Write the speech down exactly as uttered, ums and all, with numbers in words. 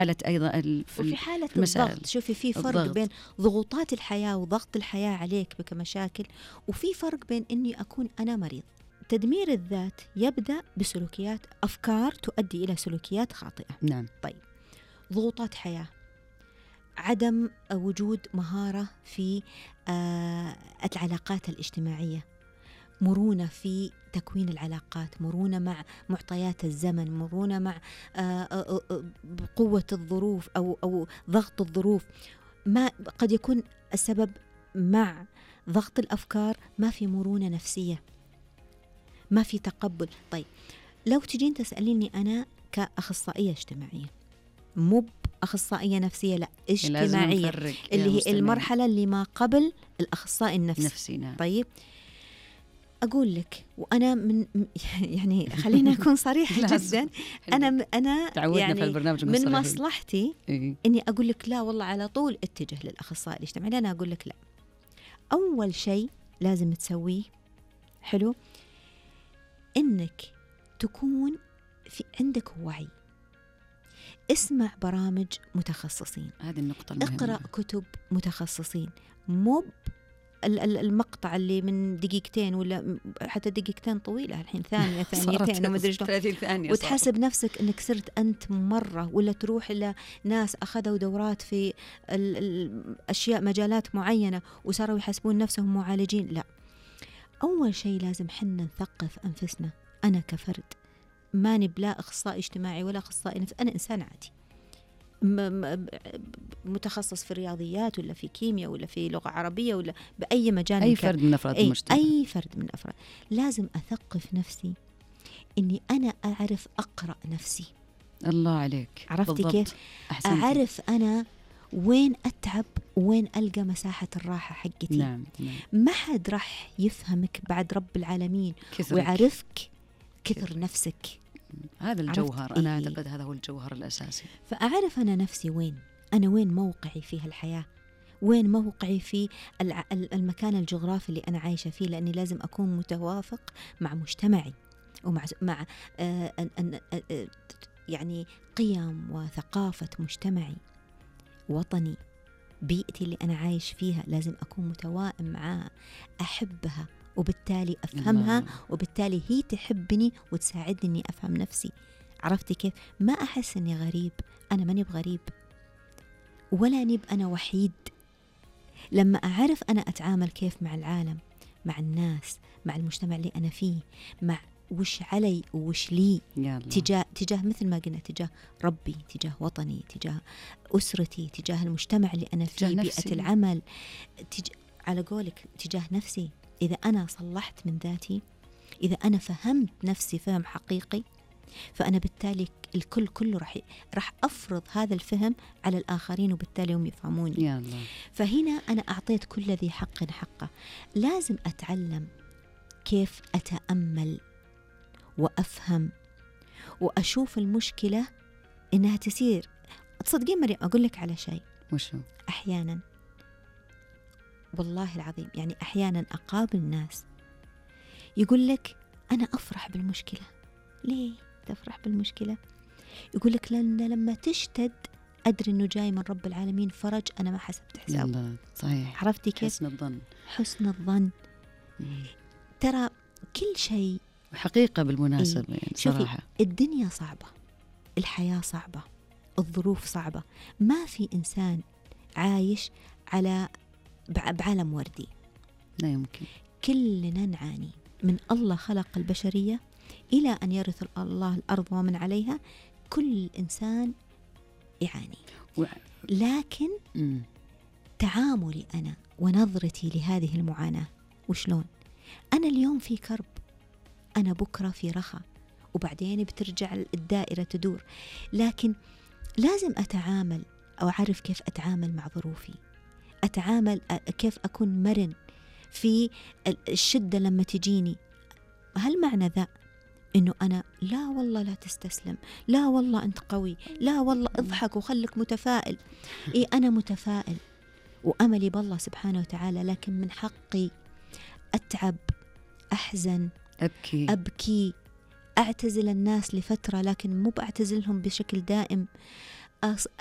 حالة أيضا ال- في وفي حالة المسائل. الضغط، شوفي في فرق الضغط. بين ضغوطات الحياة وضغط الحياة عليك كمشاكل، وفي فرق بين إني أكون أنا مريض. تدمير الذات يبدأ بسلوكيات، أفكار تؤدي إلى سلوكيات خاطئة. نعم. طيب، ضغوطات حياة، عدم وجود مهارة في آه العلاقات الاجتماعية، مرونة في تكوين العلاقات، مرونة مع معطيات الزمن، مرونة مع آه آه آه قوة الظروف أو أو ضغط الظروف. ما قد يكون السبب مع ضغط الأفكار ما في مرونة نفسية، ما في تقبل. طيب، لو تجين تسأليني أنا كأخصائية اجتماعية، مو أخصائية نفسية، لا اجتماعية، اللي هي المرحلة اللي ما قبل الأخصائي النفسي. نفسي. نعم. طيب، أقول لك، وأنا من يعني خلينا أكون صريحة جدا، أنا أنا يعني من مصلحتي إيه؟ إني أقول لك لا والله على طول اتجه للأخصائي الاجتماعي. أنا أقول لك لا، أول شيء لازم تسويه حلو إنك تكون في عندك وعي، اسمع برامج متخصصين، هذه النقطة المهمة. اقرأ كتب متخصصين، مو المقطع اللي من دقيقتين ولا حتى دقيقتين طويلة، الحين ثانية ثانيتين ومدري ثلاثين ثانية، وتحسب نفسك انك صرت انت مرة، ولا تروح الى ناس اخذوا دورات في الاشياء مجالات معينة وصاروا يحسبون نفسهم معالجين. لا، اول شيء لازم حنا نثقف انفسنا. انا كفرد ماني بلا اخصائي اجتماعي ولا اخصائي نفس، انا انسان عادي متخصص في الرياضيات ولا في كيمياء ولا في لغة عربية ولا بأي مجال. أي فرد من أفراد المجتمع، أي فرد من أفراد. لازم أثقف نفسي إني أنا أعرف أقرأ نفسي. الله عليك، عرفتي كيف؟ أحسنتي. أعرف أنا وين أتعب وين ألقى مساحة الراحة حقتي. نعم. نعم. ما حد راح يفهمك بعد رب العالمين كثرك. ويعرفك كثر نفسك. هذا الجوهر. أنا إيه؟ أعتقد هذا هو الجوهر الأساسي. فأعرف أنا نفسي وين، أنا وين موقعي في هالحياة، وين موقعي في المكان الجغرافي اللي أنا عايشة فيه، لأني لازم أكون متوافق مع مجتمعي ومع مع آه آه آه يعني قيم وثقافة مجتمعي، وطني، بيئتي اللي أنا عايش فيها لازم أكون متوائم معها، أحبها وبالتالي أفهمها الله. وبالتالي هي تحبني وتساعدني إني أفهم نفسي. عرفتي كيف؟ ما أحس إني غريب، أنا ماني بغريب ولا نب أنا وحيد. لما أعرف أنا أتعامل كيف مع العالم، مع الناس، مع المجتمع اللي أنا فيه، مع وش علي ووش لي تجاه تجاه مثل ما قلنا، تجاه ربي، تجاه وطني، تجاه أسرتي، تجاه المجتمع اللي أنا فيه، بيئة العمل، تج... على قولك تجاه نفسي. إذا أنا صلحت من ذاتي، إذا أنا فهمت نفسي فهم حقيقي، فأنا بالتالي الكل كله راح راح أفرض هذا الفهم على الآخرين، وبالتالي هم يفهموني. يا الله. فهنا أنا أعطيت كل ذي حق حقه. لازم أتعلم كيف أتأمل وأفهم وأشوف المشكلة إنها تسير. تصدقين مريم أقول لك على شيء؟ وشو؟ أحيانا والله العظيم، يعني أحيانا أقابل ناس يقول لك أنا أفرح بالمشكلة. ليه تفرح بالمشكلة؟ يقول لك لأن لما تشتد أدري أنه جاي من رب العالمين فرج أنا ما حسبت حساب. صحيح. عرفتي كيف؟ حسن الظن. حسن الظن. مم. ترى كل شيء حقيقة بالمناسبة. إيه؟ يعني صراحة الدنيا صعبة، الحياة صعبة، الظروف صعبة، ما في إنسان عايش على بعالم وردي، لا يمكن. كلنا نعاني. من الله خلق البشرية إلى أن يرث الله الأرض ومن عليها، كل إنسان يعاني. و... لكن م. تعاملي أنا ونظرتي لهذه المعاناة وشلون؟ أنا اليوم في كرب، أنا بكرة في رخاء، وبعدين بترجع الدائرة تدور. لكن لازم أتعامل أو أعرف كيف أتعامل مع ظروفي، أتعامل كيف أكون مرن في الشدة لما تجيني. هل معنى ذا إنه أنا لا والله لا تستسلم، لا والله أنت قوي، لا والله اضحك وخلك متفائل؟ إيه، أنا متفائل وأملي بالله سبحانه وتعالى، لكن من حقي أتعب، أحزن، أبكي أبكي، أعتزل الناس لفترة، لكن مو بأعتزلهم بشكل دائم، أص-